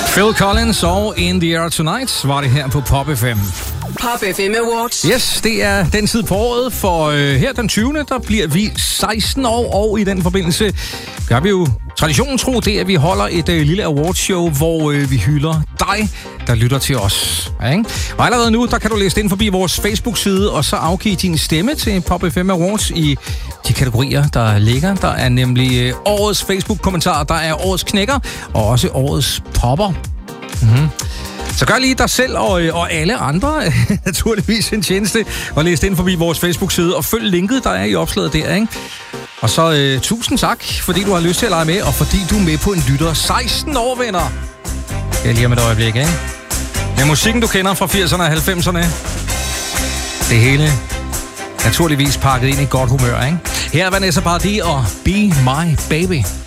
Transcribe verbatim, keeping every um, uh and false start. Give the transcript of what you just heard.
Phil Collins og In the Air Tonight var det her på Pop F M. Pop F M Awards. Yes, det er den tid på året, for øh, her den tyvende der bliver vi seksten år, og i den forbindelse gør vi jo traditionen tro det, at vi holder et øh, lille awardshow, hvor øh, vi hylder dig, der lytter til os. Ja, ikke? Og allerede nu, der kan du læse ind forbi vores Facebook-side, og så afgive din stemme til Pop F M Awards i de kategorier, der ligger. Der er nemlig øh, årets Facebook-kommentar, der er årets knækker, og også årets popper. Mhm. Så gør lige dig selv og, og alle andre naturligvis en tjeneste og læs ind forbi vores Facebook-side og følg linket, der er i opslaget der, ikke? Og så øh, tusind tak, fordi du har lyst til at lege med, og fordi du er med på en lytter. seksten år, venner! Det er lige om et øjeblik, ikke? Med musikken, du kender fra firserne og halvfemserne. Det hele naturligvis pakket ind i godt humør, ikke? Her er Vanessa Paradis og Be My Baby.